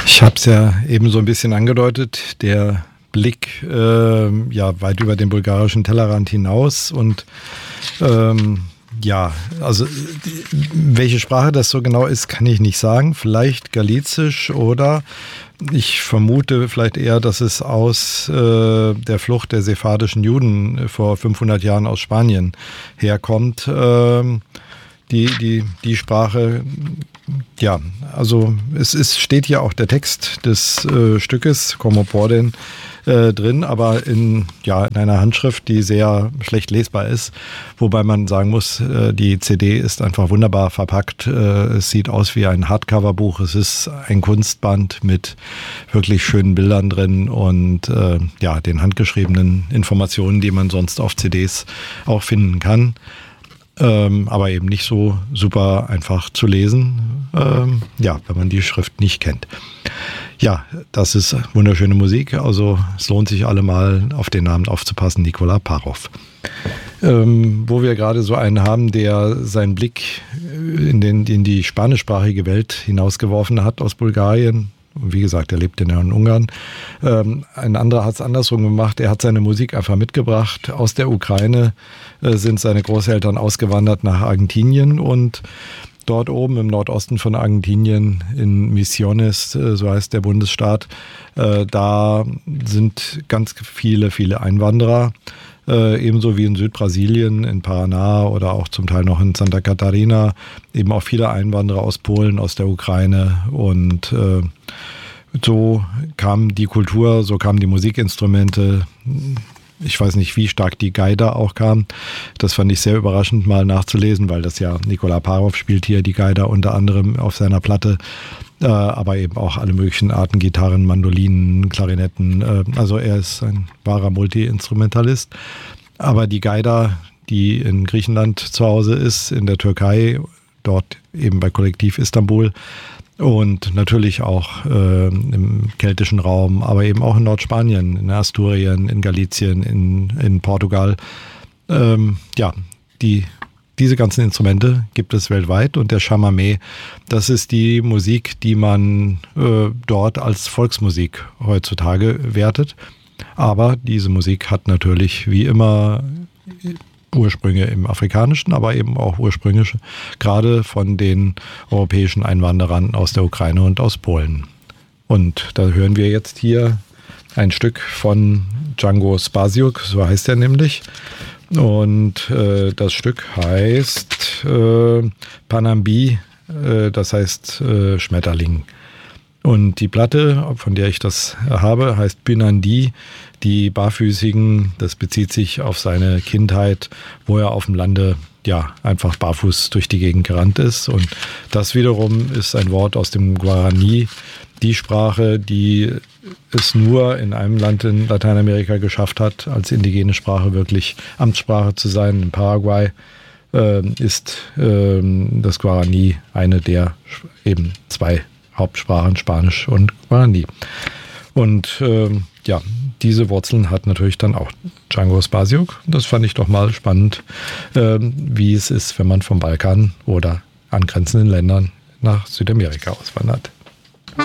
Ich habe es ja eben so ein bisschen angedeutet, der Blick weit über den bulgarischen Tellerrand hinaus und also welche Sprache das so genau ist, kann ich nicht sagen. Vielleicht Galizisch oder ich vermute vielleicht eher, dass es aus der Flucht der sephardischen Juden vor 500 Jahren aus Spanien herkommt. Die Sprache, ja, also steht hier auch der Text des Stückes, Como Porden, drin, aber in einer Handschrift, die sehr schlecht lesbar ist, wobei man sagen muss, die CD ist einfach wunderbar verpackt. Es sieht aus wie ein Hardcover-Buch. Es ist ein Kunstband mit wirklich schönen Bildern drin und den handgeschriebenen Informationen, die man sonst auf CDs auch finden kann. Aber eben nicht so super einfach zu lesen, wenn man die Schrift nicht kennt. Ja, das ist wunderschöne Musik, also es lohnt sich allemal auf den Namen aufzupassen, Nikola Parov. Wo wir gerade so einen haben, der seinen Blick in die spanischsprachige Welt hinausgeworfen hat aus Bulgarien. Und wie gesagt, er lebt in Ungarn. Ein anderer hat es andersrum gemacht. Er hat seine Musik einfach mitgebracht. Aus der Ukraine sind seine Großeltern ausgewandert nach Argentinien und dort oben im Nordosten von Argentinien in Misiones, so heißt der Bundesstaat, da sind ganz viele Einwanderer. Ebenso wie in Südbrasilien, in Paraná oder auch zum Teil noch in Santa Catarina, eben auch viele Einwanderer aus Polen, aus der Ukraine und so kam die Kultur, so kamen die Musikinstrumente. Ich weiß nicht, wie stark die Gaida auch kam. Das fand ich sehr überraschend mal nachzulesen, weil das ja Nikola Parov spielt hier die Gaida unter anderem auf seiner Platte. Aber eben auch alle möglichen Arten, Gitarren, Mandolinen, Klarinetten. Also er ist ein wahrer Multi-Instrumentalist. Aber die Gaida, die in Griechenland zu Hause ist, in der Türkei, dort eben bei Kollektiv Istanbul und natürlich auch im keltischen Raum, aber eben auch in Nordspanien, in Asturien, in Galicien, in Portugal. Diese ganzen Instrumente gibt es weltweit und der Chamamé, das ist die Musik, die man dort als Volksmusik heutzutage wertet. Aber diese Musik hat natürlich wie immer Ursprünge im Afrikanischen, aber eben auch Ursprünge gerade von den europäischen Einwanderern aus der Ukraine und aus Polen. Und da hören wir jetzt hier ein Stück von Django Spasiuk, so heißt er nämlich. Und das Stück heißt Panambi, das heißt Schmetterling. Und die Platte, von der ich das habe, heißt Pynandi, die Barfüßigen. Das bezieht sich auf seine Kindheit, wo er auf dem Lande einfach barfuß durch die Gegend gerannt ist. Und das wiederum ist ein Wort aus dem Guarani, die Sprache, die es nur in einem Land in Lateinamerika geschafft hat, als indigene Sprache wirklich Amtssprache zu sein. In Paraguay ist das Guarani eine der eben zwei Hauptsprachen, Spanisch und Guarani. Und diese Wurzeln hat natürlich dann auch Django Spasiuk. Das fand ich doch mal spannend, wie es ist, wenn man vom Balkan oder angrenzenden Ländern nach Südamerika auswandert.